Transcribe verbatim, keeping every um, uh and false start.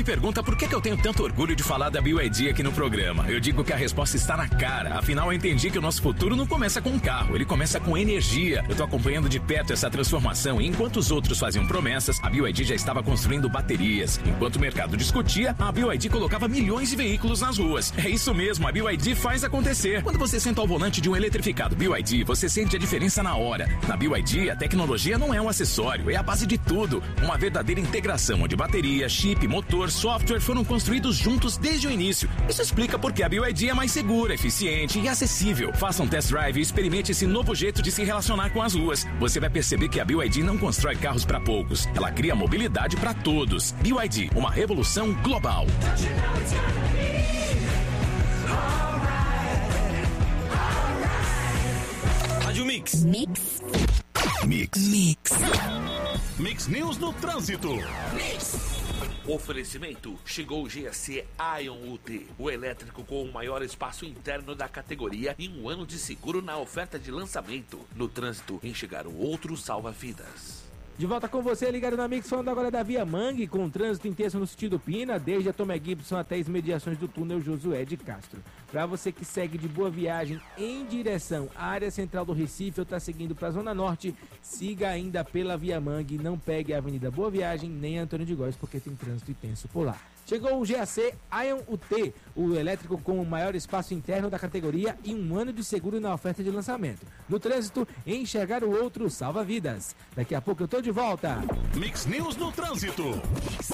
Me pergunta por que, que eu tenho tanto orgulho de falar da B Y D aqui no programa. Eu digo que a resposta está na cara. Afinal, eu entendi que o nosso futuro não começa com um carro, ele começa com energia. Eu tô acompanhando de perto essa transformação e enquanto os outros faziam promessas, a B Y D já estava construindo baterias. Enquanto o mercado discutia, a B Y D colocava milhões de veículos nas ruas. É isso mesmo, a B Y D faz acontecer. Quando você senta ao volante de um eletrificado B Y D, você sente a diferença na hora. Na B Y D, a tecnologia não é um acessório, é a base de tudo. Uma verdadeira integração onde bateria, chip, motor, software foram construídos juntos desde o início. Isso explica porque a B Y D é mais segura, eficiente e acessível. Faça um test drive e experimente esse novo jeito de se relacionar com as ruas. Você vai perceber que a B Y D não constrói carros para poucos. Ela cria mobilidade para todos. B Y D, uma revolução global. Rádio Mix. Mix. Mix. Mix. Mix News no trânsito. Mix. Oferecimento, chegou o G A C Ion U T, o elétrico com o maior espaço interno da categoria e um ano de seguro na oferta de lançamento. No trânsito, enxergaram outros salva-vidas. De volta com você, ligado na Mix, falando agora da Via Mangue, com trânsito intenso no sentido Pina, desde a Tomé Gibson até as imediações do túnel Josué de Castro. Para você que segue de Boa Viagem em direção à área central do Recife ou está seguindo para a Zona Norte, siga ainda pela Via Mangue, não pegue a Avenida Boa Viagem nem Antônio de Góes, porque tem trânsito intenso por lá. Chegou o G A C Ion U T, o elétrico com o maior espaço interno da categoria e um ano de seguro na oferta de lançamento. No trânsito, enxergar o outro salva vidas. Daqui a pouco eu tô de volta. Mix News no trânsito.